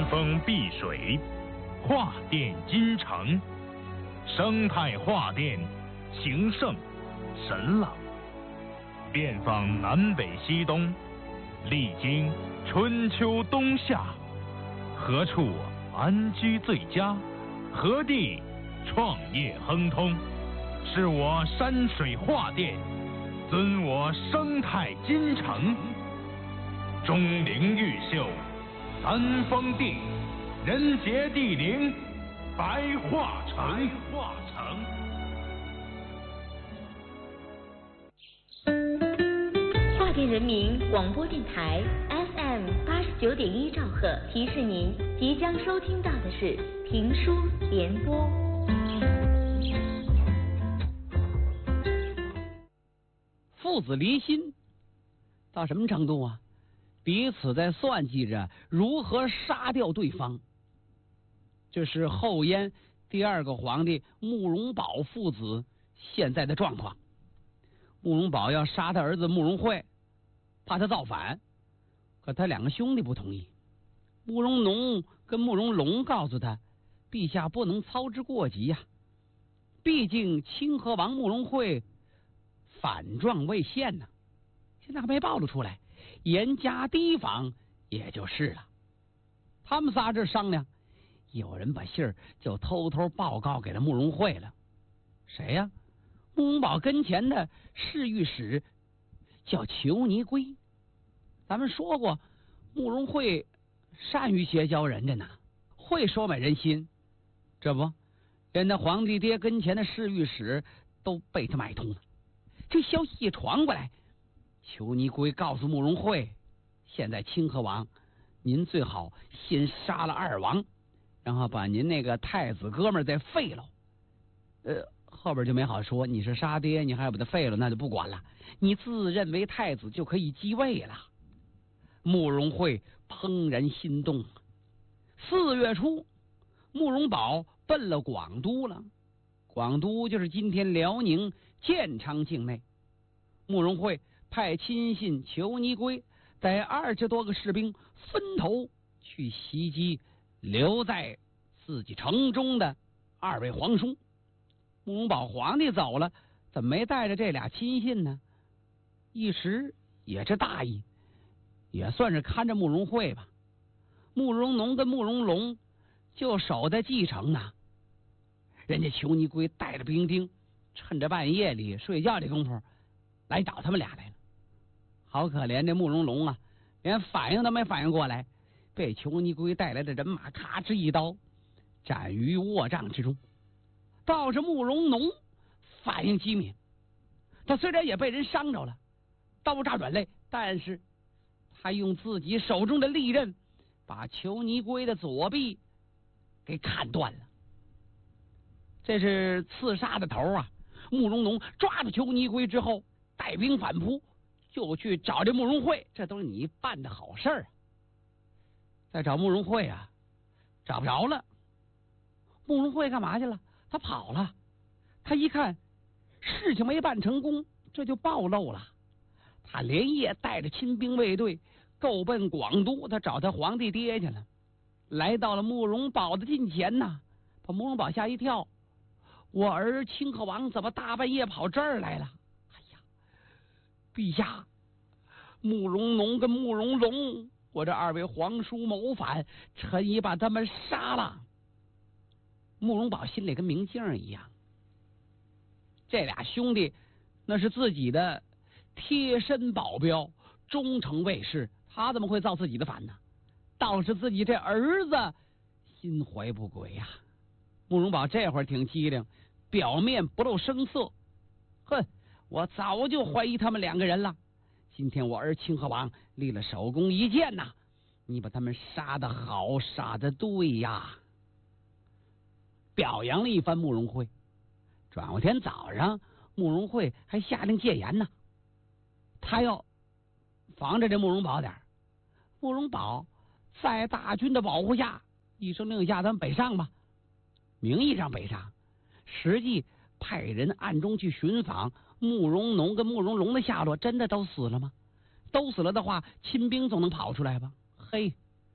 峰碧水，化电金城，生态化电，情圣神朗，遍访南北西东，历经春秋冬夏，何处安居最佳？何地创业亨通？是我山水画电，尊我生态金城。钟灵毓秀，三峰地，人杰地灵，白化城。 华电人民广播电台 FM89.1兆赫提示您，即将收听到的是评书联播。 父子离心到什么程度啊？彼此在算计着如何杀掉对方。这是后燕第二个皇帝慕容宝父子现在的状况。慕容宝要杀他儿子慕容慧，怕他造反，可他两个兄弟不同意。慕容农跟慕容龙告诉他，陛下不能操之过急呀，毕竟清河王慕容慧反状未现呢，现在还没暴露出来，严加提防也就是了。他们仨这商量，有人把信儿就偷偷报告给了慕容慧了。谁呀？慕容宝跟前的侍御史叫裘尼圭。咱们说过，慕容慧善于结交人家呢，会收买人心，这不连那皇帝爹跟前的侍御史都被他买通了。这消息一传过来，裘尼圭告诉慕容慧，现在清河王您最好先杀了二王，然后把您那个太子哥们再废了。后边就没好说，你是杀爹，你还要把他废了，那就不管了，你自认为太子就可以继位了。慕容慧怦然心动。4月初，慕容宝奔了广都了。广都就是今天辽宁建昌境内。慕容慧派亲信裘尼圭带20多个士兵分头去袭击留在自己城中的2位皇叔。慕容宝皇帝走了，怎么没带着这俩亲信呢？一时也是大意，也算是看着慕容慧吧。慕容农跟慕容龙就守在蓟城呢，人家裘尼圭带着兵丁，趁着半夜里睡觉的功夫来找他们俩来了。好可怜，这慕容龙啊，连反应都没反应过来，被裘尼圭带来的人马咔哧一刀斩于卧帐之中。倒是慕容农反应机敏，他虽然也被人伤着了，刀扎软肋，但是他用自己手中的利刃把裘尼圭的左臂给砍断了。这是刺杀的头啊！慕容农抓住裘尼圭之后，带兵反扑，就去找这慕容慧，这都是你办的好事啊！再找慕容慧啊，找不着了。慕容慧干嘛去了？他跑了。他一看事情没办成功，这就暴露了。他连夜带着亲兵卫队够奔广都，他找他皇帝爹去了。来到了慕容宝的近前呐，把慕容宝吓一跳。我儿清河王怎么大半夜跑这儿来了？哎呀，陛下，慕容农跟慕容龙，我这2位皇叔谋反，臣已把他们杀了。慕容宝心里跟明镜一样，这俩兄弟那是自己的贴身保镖，忠诚卫士，他怎么会造自己的反呢？倒是自己这儿子心怀不轨呀。慕容宝这会儿挺机灵，表面不露声色。哼，我早就怀疑他们2个人了。今天我儿清河王立了首功一件呐，你把他们杀得好，杀得对呀。表扬了一番慕容慧。转过天早上，慕容慧还下令戒严呢，他要防着这慕容宝点。慕容宝在大军的保护下，一声令下，咱们北上吧。名义上北上，实际派人暗中去寻访慕容农跟慕容龙的下落。真的都死了吗？都死了的话，亲兵总能跑出来吧？嘿，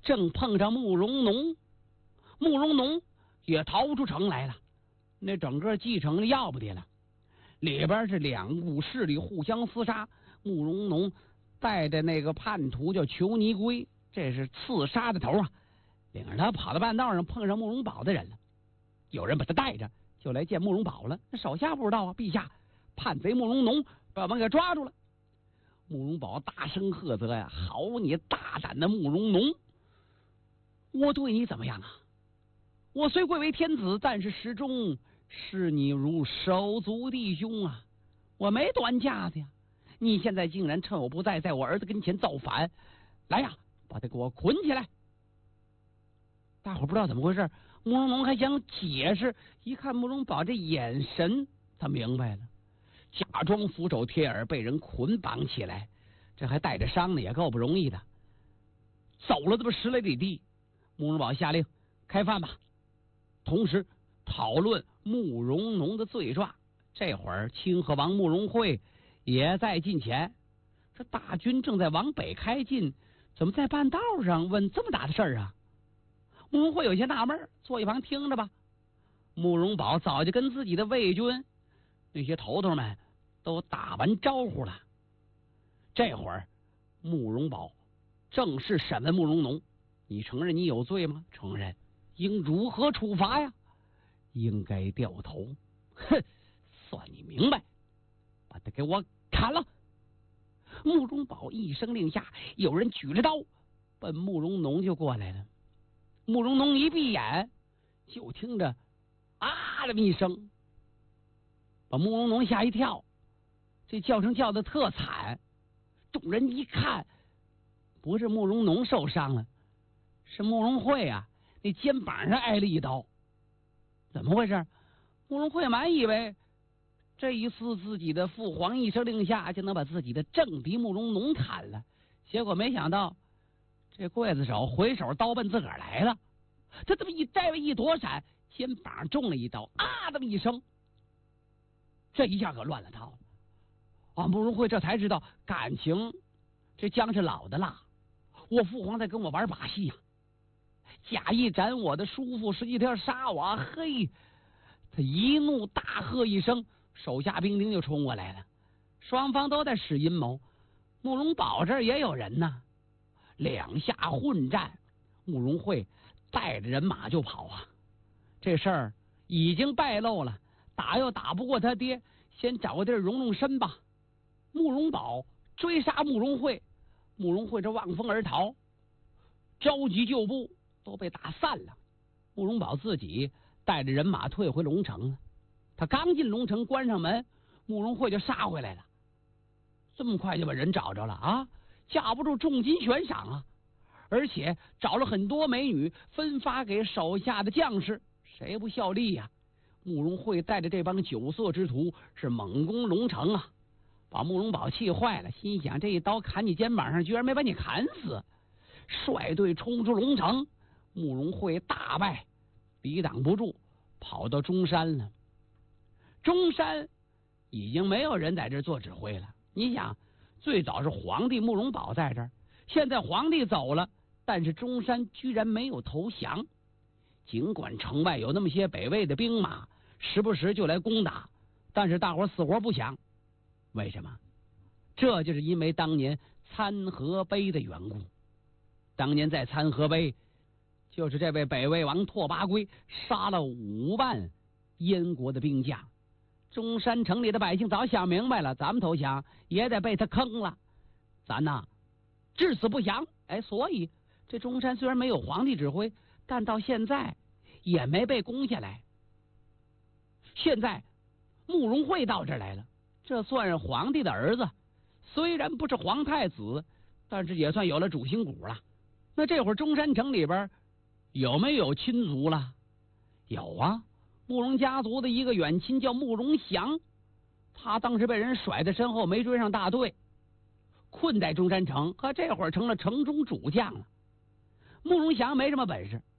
正碰上慕容农，慕容农也逃出城来了。那整个蓟城要不得了，里边是两股势力互相厮杀。慕容农带着那个叛徒叫裘尼圭，这是刺杀的头啊，领着他跑到半道上，碰上慕容宝的人了。有人把他带着，就来见慕容宝了。那手下不知道啊，陛下，叛贼慕容农把我们给抓住了。慕容宝大声喝责呀：“好你大胆的慕容农！我对你怎么样啊？我虽贵为天子，但是始终视你如手足弟兄啊！我没短架子呀！你现在竟然趁我不在，在我儿子跟前造反！来呀，把他给我捆起来！”大伙不知道怎么回事，慕容农还想解释，一看慕容宝这眼神，他明白了，假装俯首贴耳，被人捆绑起来，这还带着伤呢，也够不容易的。走了这么10来里地，慕容宝下令开饭吧，同时讨论慕容农的罪状。这会儿清河王慕容会也在近前，这大军正在往北开进，怎么在半道上问这么大的事儿啊？慕容会有些纳闷，坐一旁听着吧。慕容宝早就跟自己的卫军那些头头们都打完招呼了。这会儿慕容宝正式审问慕容农：“你承认你有罪吗？”“承认。”“应如何处罚呀？”“应该掉头。”“哼，算你明白，把他给我砍了！”慕容宝一声令下，有人举着刀奔慕容农就过来了。慕容农一闭眼，就听着啊这么一声，把慕容农吓一跳。这叫声叫的特惨，众人一看，不是慕容农受伤了，是慕容会啊，那肩膀上挨了一刀。怎么回事？慕容会满以为这一次自己的父皇一声令下就能把自己的政敌慕容农砍了，结果没想到这刽子手回手刀奔自个儿来了。他这么一躲闪，肩膀中了一刀，啊这么一声，这一下可乱了套了啊！慕容会这才知道，感情这姜是老的辣，我父皇在跟我玩把戏呀，假意斩我的叔父，实际他要杀我。嘿，他一怒大喝一声，手下兵丁就冲过来了，双方都在使阴谋。慕容宝这儿也有人呐，两下混战，慕容会带着人马就跑啊！这事儿已经败露了，打又打不过他爹，先找个地儿容容身吧。慕容宝追杀慕容会，慕容会这望风而逃，着急救部都被打散了。慕容宝自己带着人马退回龙城了。他刚进龙城，关上门，慕容会就杀回来了。这么快就把人找着了啊！架不住重金悬赏啊！而且找了很多美女，分发给手下的将士，谁不效力呀？慕容会带着这帮酒色之徒是猛攻龙城啊，把慕容宝气坏了，心想这一刀砍你肩膀上，居然没把你砍死。率队冲出龙城，慕容会大败，抵挡不住，跑到中山了。中山已经没有人在这做指挥了。你想，最早是皇帝慕容宝在这儿，现在皇帝走了，但是中山居然没有投降。尽管城外有那么些北魏的兵马，时不时就来攻打，但是大伙死活不降。为什么？这就是因为当年参合碑的缘故。当年在参合碑，就是这位北魏王拓跋圭杀了5万燕国的兵将。中山城里的百姓早想明白了，咱们投降也得被他坑了，咱呐至死不降。所以这中山虽然没有皇帝指挥，但到现在也没被攻下来。现在慕容会到这儿来了，这算是皇帝的儿子，虽然不是皇太子，但是也算有了主心骨了。那这会儿中山城里边有没有亲族了？有啊，慕容家族的一个远亲叫慕容祥，他当时被人甩在身后，没追上大队，困在中山城，可这会儿成了城中主将了。慕容祥没什么本事，